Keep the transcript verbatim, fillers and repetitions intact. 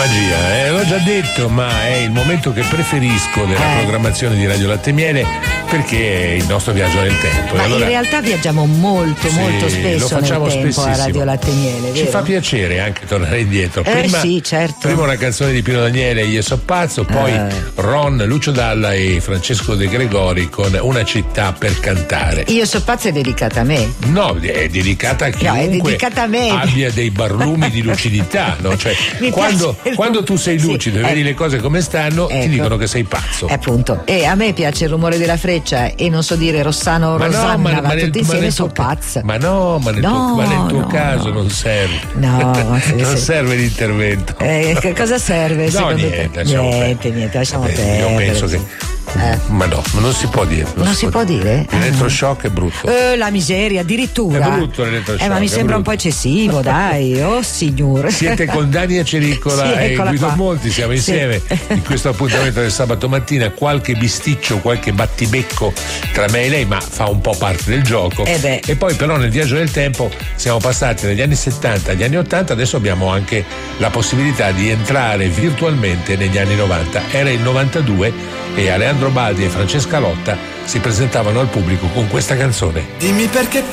magia, eh? L'ho già detto, ma è il momento che preferisco della Eh. programmazione di Radio Latte e Miele, perché è il nostro viaggio nel tempo. Ma E allora in realtà viaggiamo molto, Sì, molto lo spesso facciamo nel tempo a spessissimo. Radio Latte e Miele, ci vero? fa piacere anche tornare indietro. Eh, Prima, sì, certo. prima una canzone di Pino Daniele, Io so pazzo, poi Eh. Ron, Lucio Dalla e Francesco De Gregori con Una città per cantare. Io so pazzo è dedicata a me. No, è dedicata a No, è chiunque dedicata a me. abbia dei barlumi di lucidità, no? Cioè, Mi quando, piace il- quando tu sei Sì, lucido e eh. vedi le cose come stanno, ti Ecco. dicono che sei pazzo. Eh, appunto. E a me piace il rumore della freccia e non so dire Rossano o Ma no, Rosanna, ma- ma, ma nel- tutti ma insieme nel sono tuo ca- pazza. Ma no, ma nel No, tuo, ma nel tuo no, caso no. non serve. No, sì, non sì. serve l'intervento. Eh, che cosa serve No, secondo niente, te? lasciamo Niente, perdere. niente, lasciamo Eh, perdere. Io penso che. Eh. Ma no, ma non si può dire. Non si può dire? L'elettroshock è brutto. Eh, la miseria, addirittura. È brutto l'elettroshock, Eh, ma mi è sembra un brutto. po' eccessivo, dai. Oh signore. Siete con Dania Cericola Sì, e eccola Guido qua. Monti, siamo Sì. insieme in questo appuntamento del sabato mattina. Qualche bisticcio, qualche battibecco tra me e lei, ma fa un po' parte del gioco. Eh beh. E poi però nel viaggio del tempo siamo passati dagli anni settanta agli anni ottanta, adesso abbiamo anche la possibilità di entrare virtualmente negli anni novanta. Era il novantadue e Aleandro Baldi e Francesca Lotta si presentavano al pubblico con questa canzone. Dimmi perché